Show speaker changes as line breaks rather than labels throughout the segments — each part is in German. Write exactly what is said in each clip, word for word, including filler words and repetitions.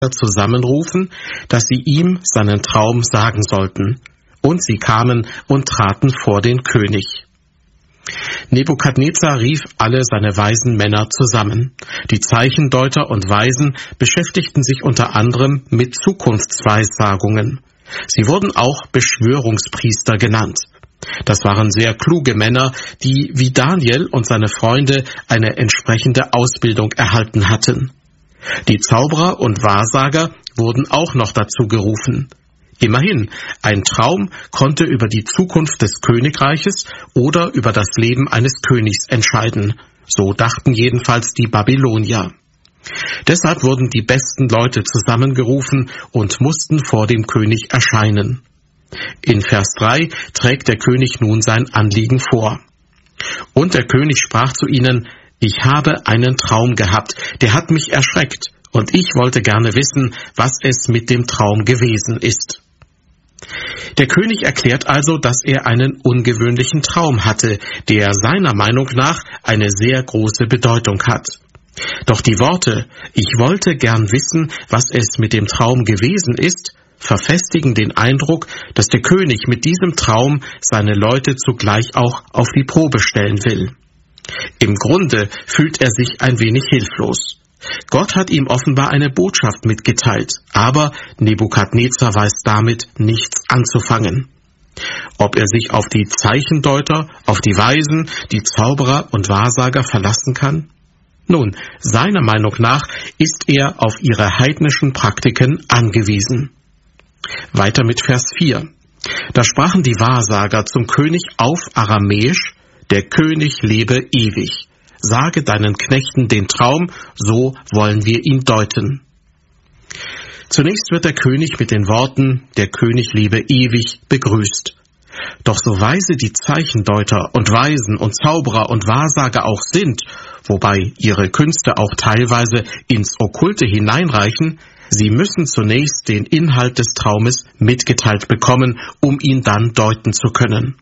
zusammenrufen, dass sie ihm seinen Traum sagen sollten. Und sie kamen und traten vor den König. Nebukadnezar rief alle seine weisen Männer zusammen. Die Zeichendeuter und Weisen beschäftigten sich unter anderem mit Zukunftsweissagungen. Sie wurden auch Beschwörungspriester genannt. Das waren sehr kluge Männer, die wie Daniel und seine Freunde eine entsprechende Ausbildung erhalten hatten. Die Zauberer und Wahrsager wurden auch noch dazu gerufen. Immerhin, ein Traum konnte über die Zukunft des Königreiches oder über das Leben eines Königs entscheiden. So dachten jedenfalls die Babylonier. Deshalb wurden die besten Leute zusammengerufen und mussten vor dem König erscheinen. In Vers drei trägt der König nun sein Anliegen vor. Und der König sprach zu ihnen: Ich habe einen Traum gehabt, der hat mich erschreckt, und ich wollte gerne wissen, was es mit dem Traum gewesen ist. Der König erklärt also, dass er einen ungewöhnlichen Traum hatte, der seiner Meinung nach eine sehr große Bedeutung hat. Doch die Worte „Ich wollte gern wissen, was es mit dem Traum gewesen ist“ verfestigen den Eindruck, dass der König mit diesem Traum seine Leute zugleich auch auf die Probe stellen will. Im Grunde fühlt er sich ein wenig hilflos. Gott hat ihm offenbar eine Botschaft mitgeteilt, aber Nebukadnezar weiß damit nichts anzufangen. Ob er sich auf die Zeichendeuter, auf die Weisen, die Zauberer und Wahrsager verlassen kann? Nun, seiner Meinung nach ist er auf ihre heidnischen Praktiken angewiesen. Weiter mit Vers vier. Da sprachen die Wahrsager zum König auf Aramäisch: Der König lebe ewig. Sage deinen Knechten den Traum, so wollen wir ihn deuten. Zunächst wird der König mit den Worten „Der König lebe ewig“ begrüßt. Doch so weise die Zeichendeuter und Weisen und Zauberer und Wahrsager auch sind, wobei ihre Künste auch teilweise ins Okkulte hineinreichen, sie müssen zunächst den Inhalt des Traumes mitgeteilt bekommen, um ihn dann deuten zu können.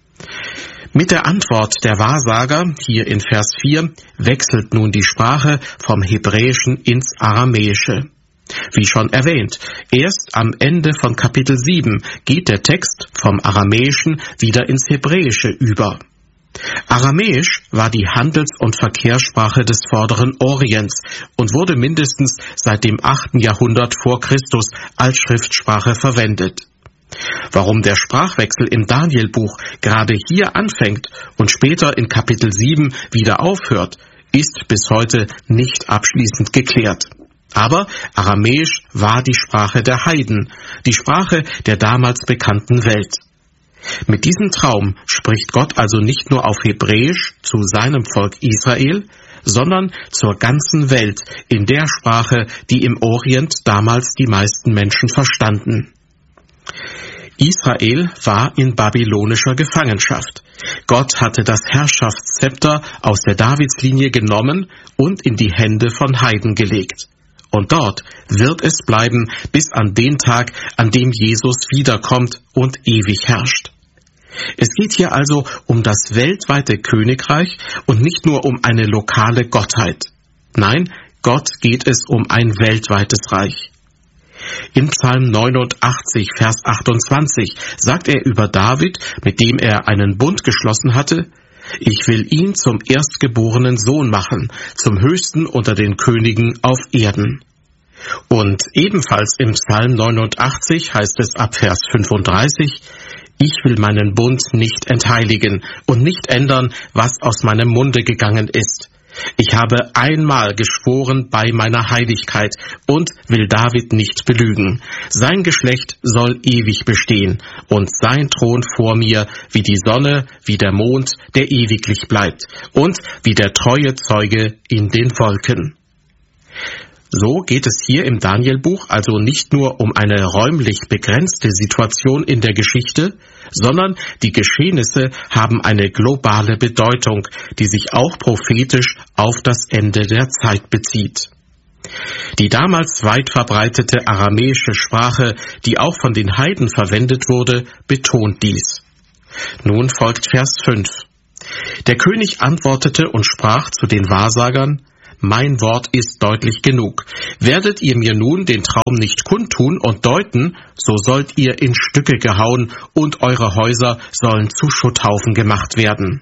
Mit der Antwort der Wahrsager, hier in Vers vier, wechselt nun die Sprache vom Hebräischen ins Aramäische. Wie schon erwähnt, erst am Ende von Kapitel sieben geht der Text vom Aramäischen wieder ins Hebräische über. Aramäisch war die Handels- und Verkehrssprache des Vorderen Orients und wurde mindestens seit dem achten Jahrhundert vor Christus als Schriftsprache verwendet. Warum der Sprachwechsel im Danielbuch gerade hier anfängt und später in Kapitel sieben wieder aufhört, ist bis heute nicht abschließend geklärt. Aber Aramäisch war die Sprache der Heiden, die Sprache der damals bekannten Welt. Mit diesem Traum spricht Gott also nicht nur auf Hebräisch zu seinem Volk Israel, sondern zur ganzen Welt in der Sprache, die im Orient damals die meisten Menschen verstanden. Israel war in babylonischer Gefangenschaft. Gott hatte das Herrschaftszepter aus der Davidslinie genommen und in die Hände von Heiden gelegt. Und dort wird es bleiben bis an den Tag, an dem Jesus wiederkommt und ewig herrscht. Es geht hier also um das weltweite Königreich und nicht nur um eine lokale Gottheit. Nein, Gott geht es um ein weltweites Reich. In Psalm neunundachtzig, Vers achtundzwanzig sagt er über David, mit dem er einen Bund geschlossen hatte: Ich will ihn zum erstgeborenen Sohn machen, zum Höchsten unter den Königen auf Erden. Und ebenfalls im Psalm neunundachtzig heißt es ab Vers fünfunddreißig: Ich will meinen Bund nicht entheiligen und nicht ändern, was aus meinem Munde gegangen ist. Ich habe einmal geschworen bei meiner Heiligkeit und will David nicht belügen. Sein Geschlecht soll ewig bestehen und sein Thron vor mir wie die Sonne, wie der Mond, der ewiglich bleibt und wie der treue Zeuge in den Wolken. So geht es hier im Danielbuch also nicht nur um eine räumlich begrenzte Situation in der Geschichte, sondern die Geschehnisse haben eine globale Bedeutung, die sich auch prophetisch auf das Ende der Zeit bezieht. Die damals weit verbreitete aramäische Sprache, die auch von den Heiden verwendet wurde, betont dies. Nun folgt Vers fünf. Der König antwortete und sprach zu den Wahrsagern: mein Wort ist deutlich genug. Werdet ihr mir nun den Traum nicht kundtun und deuten, so sollt ihr in Stücke gehauen und eure Häuser sollen zu Schutthaufen gemacht werden.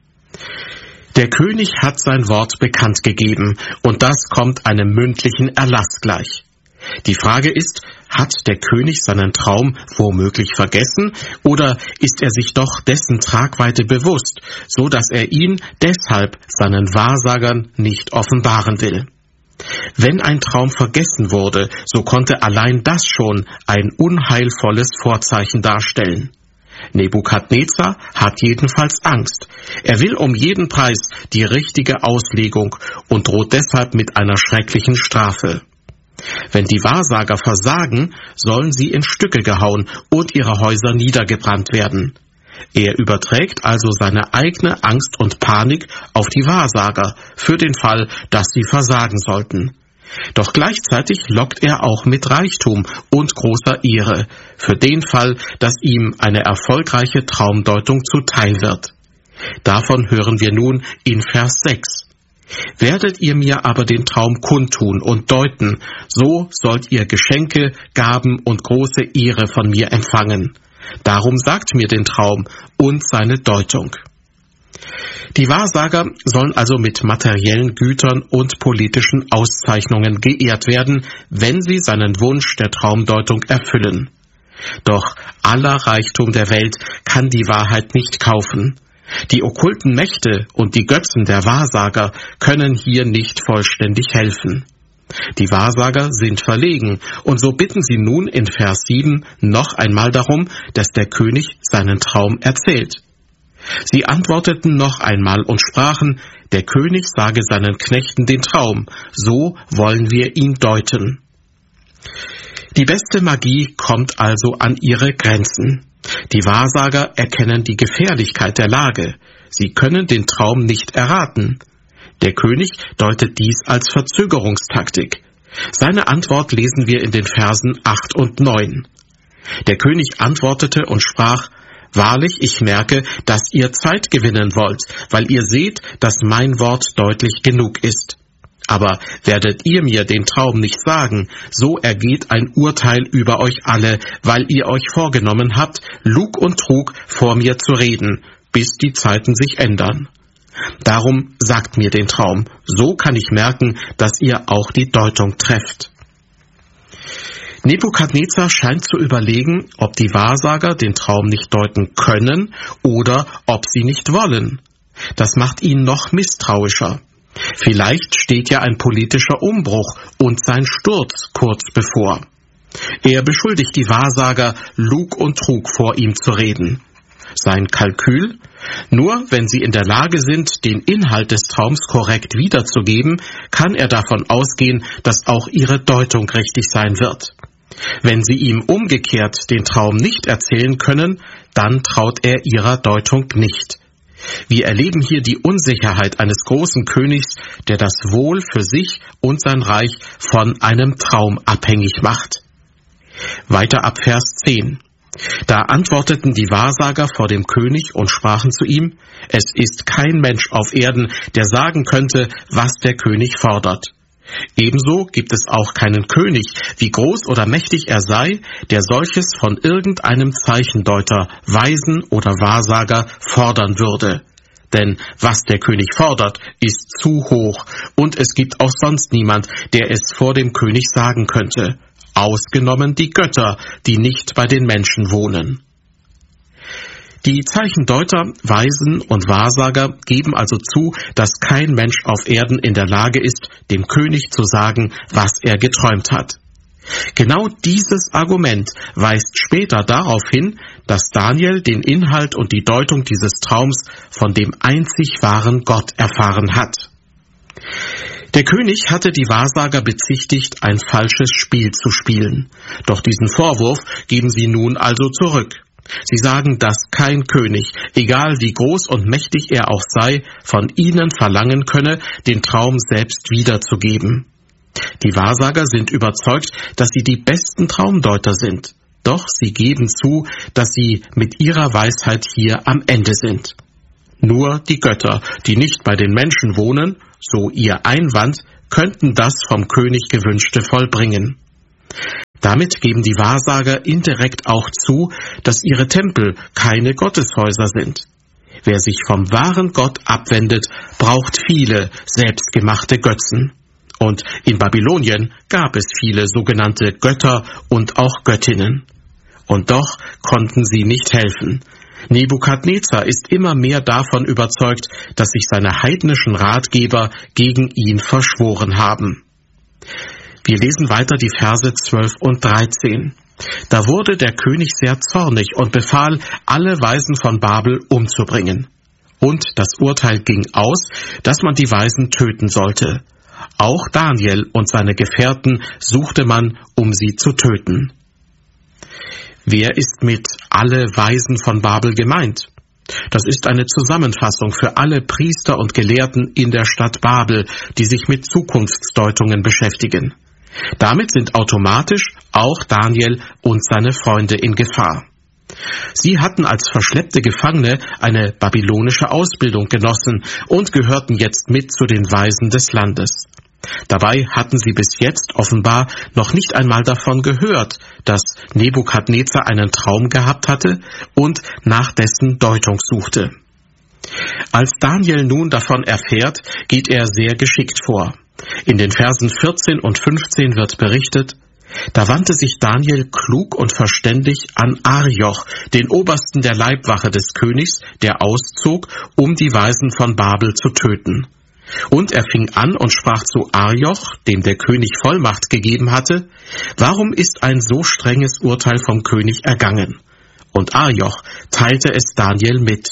Der König hat sein Wort bekannt gegeben, und das kommt einem mündlichen Erlass gleich. Die Frage ist, hat der König seinen Traum womöglich vergessen, oder ist er sich doch dessen Tragweite bewusst, so dass er ihn deshalb seinen Wahrsagern nicht offenbaren will? Wenn ein Traum vergessen wurde, so konnte allein das schon ein unheilvolles Vorzeichen darstellen. Nebukadnezar hat jedenfalls Angst. Er will um jeden Preis die richtige Auslegung und droht deshalb mit einer schrecklichen Strafe. Wenn die Wahrsager versagen, sollen sie in Stücke gehauen und ihre Häuser niedergebrannt werden. Er überträgt also seine eigene Angst und Panik auf die Wahrsager, für den Fall, dass sie versagen sollten. Doch gleichzeitig lockt er auch mit Reichtum und großer Ehre, für den Fall, dass ihm eine erfolgreiche Traumdeutung zuteil wird. Davon hören wir nun in Vers sechs. Werdet ihr mir aber den Traum kundtun und deuten, so sollt ihr Geschenke, Gaben und große Ehre von mir empfangen. Darum sagt mir den Traum und seine Deutung. Die Wahrsager sollen also mit materiellen Gütern und politischen Auszeichnungen geehrt werden, wenn sie seinen Wunsch der Traumdeutung erfüllen. Doch aller Reichtum der Welt kann die Wahrheit nicht kaufen. Die okkulten Mächte und die Götzen der Wahrsager können hier nicht vollständig helfen. Die Wahrsager sind verlegen, und so bitten sie nun in Vers sieben noch einmal darum, dass der König seinen Traum erzählt. Sie antworteten noch einmal und sprachen, der König sage seinen Knechten den Traum, so wollen wir ihn deuten. Die beste Magie kommt also an ihre Grenzen. Die Wahrsager erkennen die Gefährlichkeit der Lage. Sie können den Traum nicht erraten. Der König deutet dies als Verzögerungstaktik. Seine Antwort lesen wir in den Versen acht und neun. Der König antwortete und sprach, wahrlich, ich merke, dass ihr Zeit gewinnen wollt, weil ihr seht, dass mein Wort deutlich genug ist. Aber werdet ihr mir den Traum nicht sagen, so ergeht ein Urteil über euch alle, weil ihr euch vorgenommen habt, Lug und Trug vor mir zu reden, bis die Zeiten sich ändern. Darum sagt mir den Traum, so kann ich merken, dass ihr auch die Deutung trefft. Nebukadnezar scheint zu überlegen, ob die Wahrsager den Traum nicht deuten können oder ob sie nicht wollen. Das macht ihn noch misstrauischer. Vielleicht steht ja ein politischer Umbruch und sein Sturz kurz bevor. Er beschuldigt die Wahrsager, Lug und Trug vor ihm zu reden. Sein Kalkül? Nur wenn sie in der Lage sind, den Inhalt des Traums korrekt wiederzugeben, kann er davon ausgehen, dass auch ihre Deutung richtig sein wird. Wenn sie ihm umgekehrt den Traum nicht erzählen können, dann traut er ihrer Deutung nicht. Wir erleben hier die Unsicherheit eines großen Königs, der das Wohl für sich und sein Reich von einem Traum abhängig macht. Weiter ab Vers zehn. Da antworteten die Wahrsager vor dem König und sprachen zu ihm, es ist kein Mensch auf Erden, der sagen könnte, was der König fordert. Ebenso gibt es auch keinen König, wie groß oder mächtig er sei, der solches von irgendeinem Zeichendeuter, Weisen oder Wahrsager fordern würde. Denn was der König fordert, ist zu hoch, und es gibt auch sonst niemand, der es vor dem König sagen könnte, ausgenommen die Götter, die nicht bei den Menschen wohnen. Die Zeichendeuter, Weisen und Wahrsager geben also zu, dass kein Mensch auf Erden in der Lage ist, dem König zu sagen, was er geträumt hat. Genau dieses Argument weist später darauf hin, dass Daniel den Inhalt und die Deutung dieses Traums von dem einzig wahren Gott erfahren hat. Der König hatte die Wahrsager bezichtigt, ein falsches Spiel zu spielen. Doch diesen Vorwurf geben sie nun also zurück. Sie sagen, dass kein König, egal wie groß und mächtig er auch sei, von ihnen verlangen könne, den Traum selbst wiederzugeben. Die Wahrsager sind überzeugt, dass sie die besten Traumdeuter sind. Doch sie geben zu, dass sie mit ihrer Weisheit hier am Ende sind. Nur die Götter, die nicht bei den Menschen wohnen, so ihr Einwand, könnten das vom König Gewünschte vollbringen. Damit geben die Wahrsager indirekt auch zu, dass ihre Tempel keine Gotteshäuser sind. Wer sich vom wahren Gott abwendet, braucht viele selbstgemachte Götzen. Und in Babylonien gab es viele sogenannte Götter und auch Göttinnen. Und doch konnten sie nicht helfen. Nebukadnezar ist immer mehr davon überzeugt, dass sich seine heidnischen Ratgeber gegen ihn verschworen haben. Wir lesen weiter die Verse zwölf und dreizehn. Da wurde der König sehr zornig und befahl, alle Weisen von Babel umzubringen. Und das Urteil ging aus, dass man die Weisen töten sollte. Auch Daniel und seine Gefährten suchte man, um sie zu töten. Wer ist mit alle Weisen von Babel gemeint? Das ist eine Zusammenfassung für alle Priester und Gelehrten in der Stadt Babel, die sich mit Zukunftsdeutungen beschäftigen. Damit sind automatisch auch Daniel und seine Freunde in Gefahr. Sie hatten als verschleppte Gefangene eine babylonische Ausbildung genossen und gehörten jetzt mit zu den Weisen des Landes. Dabei hatten sie bis jetzt offenbar noch nicht einmal davon gehört, dass Nebukadnezar einen Traum gehabt hatte und nach dessen Deutung suchte. Als Daniel nun davon erfährt, geht er sehr geschickt vor. In den Versen vierzehn und fünfzehn wird berichtet: Da wandte sich Daniel klug und verständig an Arioch, den Obersten der Leibwache des Königs, der auszog, um die Weisen von Babel zu töten. Und er fing an und sprach zu Arioch, dem der König Vollmacht gegeben hatte: Warum ist ein so strenges Urteil vom König ergangen? Und Arioch teilte es Daniel mit.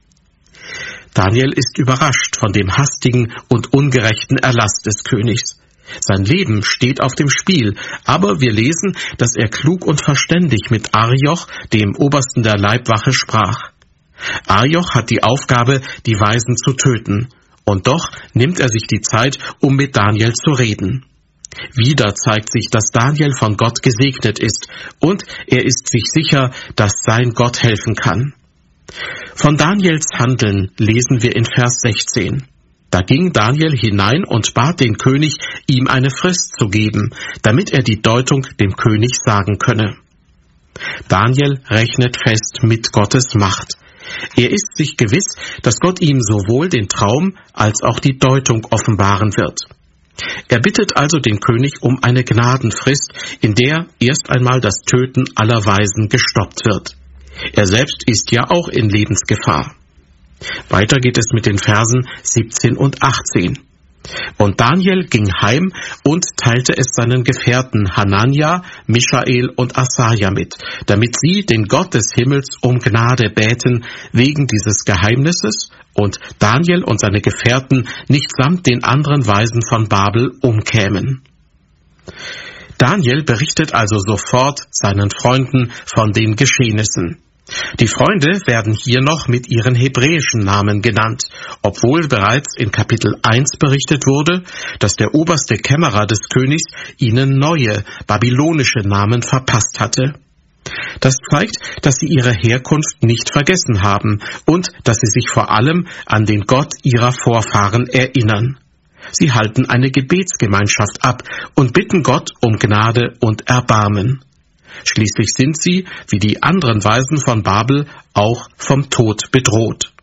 Daniel ist überrascht von dem hastigen und ungerechten Erlass des Königs. Sein Leben steht auf dem Spiel, aber wir lesen, dass er klug und verständig mit Arioch, dem Obersten der Leibwache, sprach. Arioch hat die Aufgabe, die Weisen zu töten, und doch nimmt er sich die Zeit, um mit Daniel zu reden. Wieder zeigt sich, dass Daniel von Gott gesegnet ist, und er ist sich sicher, dass sein Gott helfen kann. Von Daniels Handeln lesen wir in Vers sechzehn. Da ging Daniel hinein und bat den König, ihm eine Frist zu geben, damit er die Deutung dem König sagen könne. Daniel rechnet fest mit Gottes Macht. Er ist sich gewiss, dass Gott ihm sowohl den Traum als auch die Deutung offenbaren wird. Er bittet also den König um eine Gnadenfrist, in der erst einmal das Töten aller Weisen gestoppt wird. Er selbst ist ja auch in Lebensgefahr. Weiter geht es mit den Versen siebzehn und achtzehn. Und Daniel ging heim und teilte es seinen Gefährten Hanania, Michael und Asaja mit, damit sie den Gott des Himmels um Gnade bäten wegen dieses Geheimnisses und Daniel und seine Gefährten nicht samt den anderen Weisen von Babel umkämen. Daniel berichtet also sofort seinen Freunden von den Geschehnissen. Die Freunde werden hier noch mit ihren hebräischen Namen genannt, obwohl bereits in Kapitel eins berichtet wurde, dass der oberste Kämmerer des Königs ihnen neue, babylonische Namen verpasst hatte. Das zeigt, dass sie ihre Herkunft nicht vergessen haben und dass sie sich vor allem an den Gott ihrer Vorfahren erinnern. Sie halten eine Gebetsgemeinschaft ab und bitten Gott um Gnade und Erbarmen. Schließlich sind sie, wie die anderen Weisen von Babel, auch vom Tod bedroht.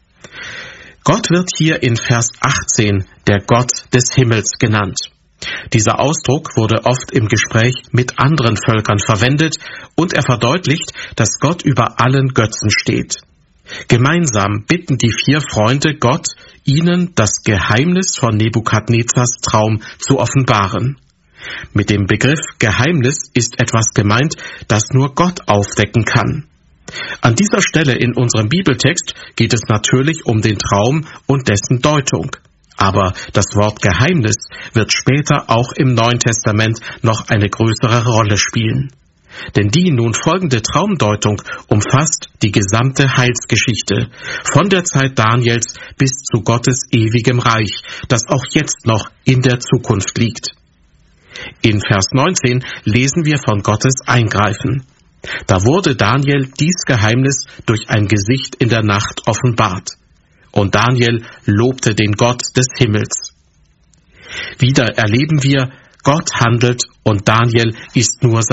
Gott wird hier in Vers achtzehn der Gott des Himmels genannt. Dieser Ausdruck wurde oft im Gespräch mit anderen Völkern verwendet und er verdeutlicht, dass Gott über allen Götzen steht. Gemeinsam bitten die vier Freunde Gott, ihnen das Geheimnis von Nebukadnezars Traum zu offenbaren. Mit dem Begriff Geheimnis ist etwas gemeint, das nur Gott aufdecken kann. An dieser Stelle in unserem Bibeltext geht es natürlich um den Traum und dessen Deutung. Aber das Wort Geheimnis wird später auch im Neuen Testament noch eine größere Rolle spielen. Denn die nun folgende Traumdeutung umfasst die gesamte Heilsgeschichte, von der Zeit Daniels bis zu Gottes ewigem Reich, das auch jetzt noch in der Zukunft liegt. In Vers neunzehn lesen wir von Gottes Eingreifen. Da wurde Daniel dies Geheimnis durch ein Gesicht in der Nacht offenbart. und Daniel lobte den Gott des Himmels. Wieder erleben wir, Gott handelt und Daniel ist nur